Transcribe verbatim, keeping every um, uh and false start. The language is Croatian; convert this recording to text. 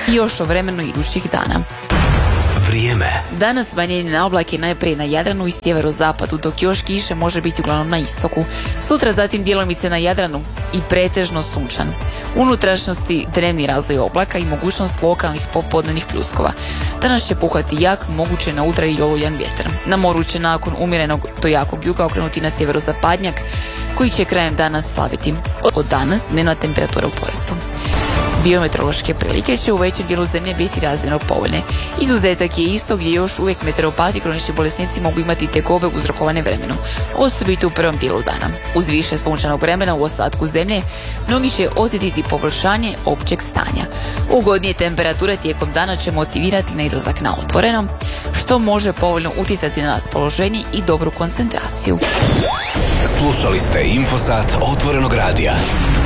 I još o vremenu idućih dana. Vrijeme. Danas smanjenje na oblake najprije na Jadranu i sjeverozapadu, dok još kiše može biti uglavnom na istoku. Sutra zatim djelomice na Jadranu i pretežno sunčan. U unutrašnjosti dnevni razvoj oblaka i mogućnost lokalnih popodnevnih pljuskova. Danas će puhati jak, moguće na utra i oluljan vjetar. Na moru će nakon umjerenog do jakog juga okrenuti na sjeverozapadnjak, koji će krajem dana slaviti. Od danas dnevna temperatura u porastu. Biometeorološke prilike će u većem dijelu zemlje biti razmjerno povoljne. Izuzetak je isto gdje još uvijek meteoropati i kronični bolesnici mogu imati tegobe uzrokovane vremenom, osobito u prvom dijelu dana. Uz više sunčanog vremena u ostatku zemlje, mnogi će osjetiti poboljšanje općeg stanja. Ugodnije temperature tijekom dana će motivirati na izlazak na otvoreno, što može povoljno utjecati na raspoloženje i dobru koncentraciju. Slušali ste Infosat Otvorenog radija.